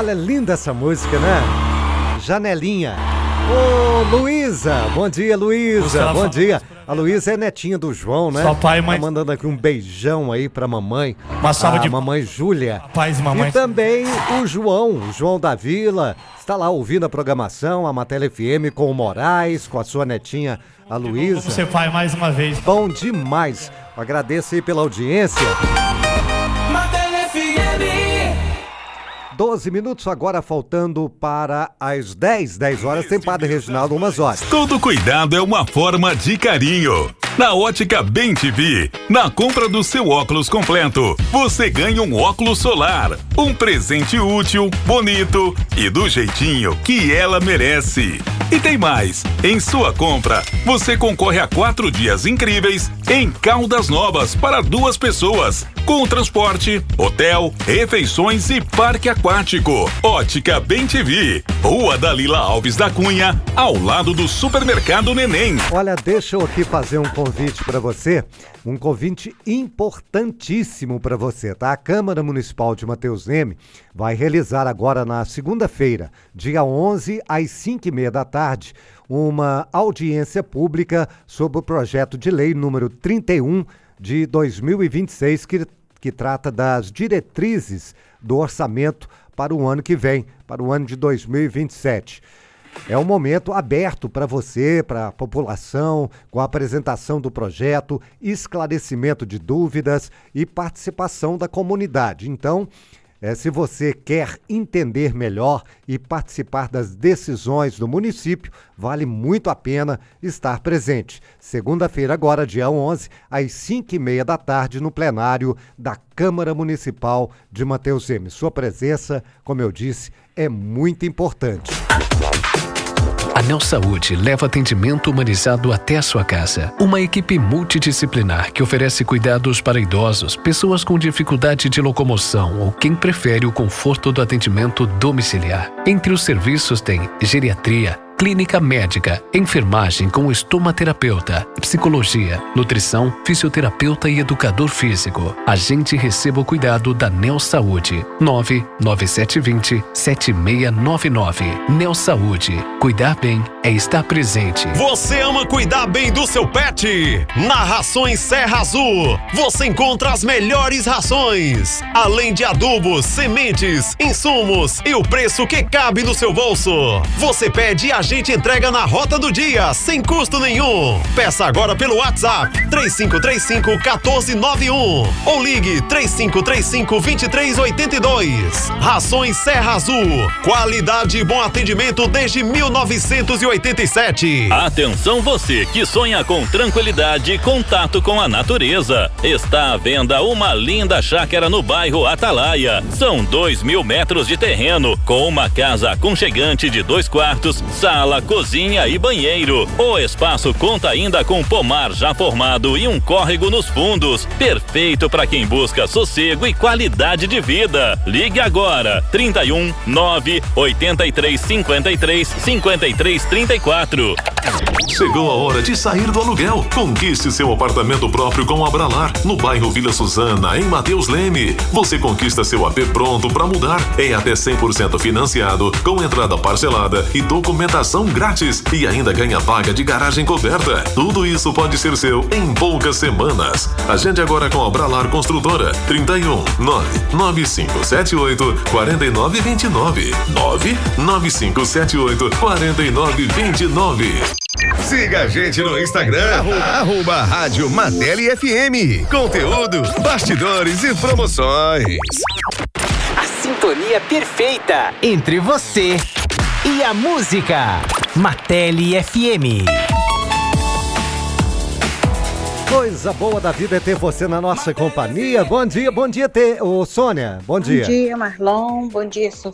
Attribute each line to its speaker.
Speaker 1: Olha, linda essa música, né? Janelinha. Ô, Luísa, bom dia, Luísa, bom dia. A Luísa é netinha do João, né?
Speaker 2: Só pai e mãe.
Speaker 1: Tá mandando aqui um beijão aí pra mamãe.
Speaker 2: Uma salva de
Speaker 1: mamãe Júlia.
Speaker 2: Pais e mamães.
Speaker 1: E também o João da Vila, está lá ouvindo a programação, a Matéria FM com o Moraes, com a sua netinha, a Luísa.
Speaker 2: Vamos ser pai mais uma vez.
Speaker 1: Bom demais. Agradeço aí pela audiência. 12 minutos agora faltando para as 10 horas, tem Padre Reginaldo, umas horas.
Speaker 3: Todo cuidado é uma forma de carinho. Na Ótica Bem TV, na compra do seu óculos completo, você ganha um óculos solar. Um presente útil, bonito e do jeitinho que ela merece. E tem mais, em sua compra, você concorre a 4 dias incríveis em Caldas Novas para 2 pessoas, com transporte, hotel, refeições e parque aquático. Ótica Bem TV, Rua Dalila Alves da Cunha, ao lado do Supermercado Neném.
Speaker 1: Olha, deixa eu aqui fazer um convite para você, um convite importantíssimo para você, tá? A Câmara Municipal de Mateus Leme vai realizar agora na segunda-feira, dia 11, às 5h30 da tarde, uma audiência pública sobre o projeto de lei número 31 de 2026, que trata das diretrizes do orçamento para o ano que vem, para o ano de 2027. É um momento aberto para você, para a população, com a apresentação do projeto, esclarecimento de dúvidas e participação da comunidade. Então, se você quer entender melhor e participar das decisões do município, vale muito a pena estar presente. Segunda-feira agora, dia 11, às 5h30 da tarde, no plenário da Câmara Municipal de Mateus Leme. Sua presença, como eu disse, é muito importante.
Speaker 4: A Neo Saúde leva atendimento humanizado até a sua casa. Uma equipe multidisciplinar que oferece cuidados para idosos, pessoas com dificuldade de locomoção ou quem prefere o conforto do atendimento domiciliar. Entre os serviços tem geriatria, clínica médica, enfermagem com estomaterapeuta, psicologia, nutrição, fisioterapeuta e educador físico. Agende e receba o cuidado da Neo Saúde. 99720-7699. Neo Saúde. Cuidar bem é estar presente.
Speaker 5: Você ama cuidar bem do seu pet? Na Rações Serra Azul, você encontra as melhores rações. Além de adubos, sementes, insumos e o preço que cabe no seu bolso. Você pede e a gente entrega na rota do dia, sem custo nenhum. Peça agora pelo WhatsApp 3535-1491 ou ligue 3535-2382. Rações Serra Azul, qualidade e bom atendimento desde 1987.
Speaker 6: Atenção você que sonha com tranquilidade e contato com a natureza. Está à venda uma linda chácara no bairro Atalaia. São 2.000 metros de terreno, com uma casa aconchegante de 2 quartos, sala, cozinha e banheiro. O espaço conta ainda com pomar já formado e um córrego nos fundos, perfeito para quem busca sossego e qualidade de vida. Ligue agora, 31 9 83 53 53 34.
Speaker 7: Chegou a hora de sair do aluguel. Conquiste seu apartamento próprio com a Abralar, no bairro Vila Suzana, em Mateus Leme. Você conquista seu AP pronto para mudar. É até 100% financiado, com entrada parcelada e documentação grátis. E ainda ganha vaga de garagem coberta. Tudo isso pode ser seu em poucas semanas. Agende agora com a Abralar Construtora. 31 99578 4929 99578 4929.
Speaker 8: Siga a gente no Instagram, @ Rádio Matéria FM. Conteúdo, bastidores e promoções.
Speaker 9: A sintonia perfeita entre você e a música. Matéria FM.
Speaker 1: Coisa boa da vida é ter você na nossa companhia. Bom dia, Sônia. Bom dia.
Speaker 10: Bom dia, Marlon. Bom dia,